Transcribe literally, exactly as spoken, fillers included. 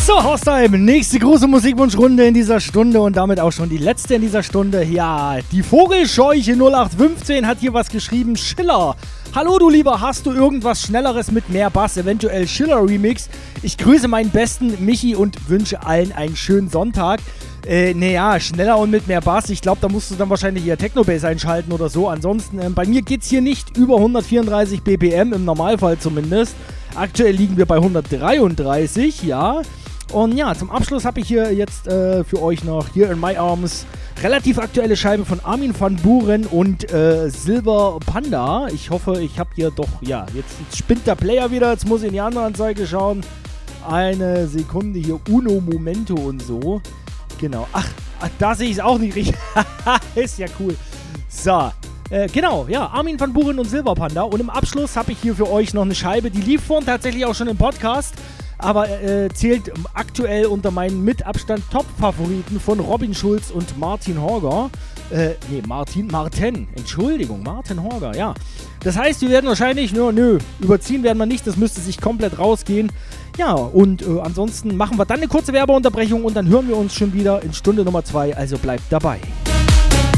So, Haustime, nächste große Musikwunschrunde in dieser Stunde und damit auch schon die letzte in dieser Stunde. Ja, die Vogelscheuche null acht fünfzehn hat hier was geschrieben. Schiller. Hallo du Lieber, hast du irgendwas Schnelleres mit mehr Bass, eventuell Schiller-Remix? Ich grüße meinen besten Michi und wünsche allen einen schönen Sonntag. Äh, naja, schneller und mit mehr Bass. Ich glaube, da musst du dann wahrscheinlich hier Techno-Bass einschalten oder so. Ansonsten, ähm, bei mir geht's hier nicht über hundertvierunddreißig B P M, im Normalfall zumindest. Aktuell liegen wir bei hundertdreiunddreißig, ja. Und ja, zum Abschluss habe ich hier jetzt äh, für euch noch hier in My Arms relativ aktuelle Scheibe von Armin van Buuren und äh, Silver Panda. Ich hoffe, ich habe hier doch, ja, jetzt, jetzt spinnt der Player wieder. Jetzt muss ich in die andere Anzeige schauen. Eine Sekunde hier, Uno Momento und so. Genau. Ach, ach da sehe ich es auch nicht richtig. Ist ja cool. So. Äh, genau, ja, Armin van Buuren und Silver Panda. Und im Abschluss habe ich hier für euch noch eine Scheibe, die lief vorhin tatsächlich auch schon im Podcast, aber äh, zählt aktuell unter meinen mit Abstand Top-Favoriten von Robin Schulz und Martin Horger. Äh, nee, Martin, Martin, Entschuldigung, Martin Horger, ja. Das heißt, wir werden wahrscheinlich, nö, nö, überziehen werden wir nicht, das müsste sich komplett rausgehen. Ja, und äh, ansonsten machen wir dann eine kurze Werbeunterbrechung und dann hören wir uns schon wieder in Stunde Nummer zwei, also bleibt dabei.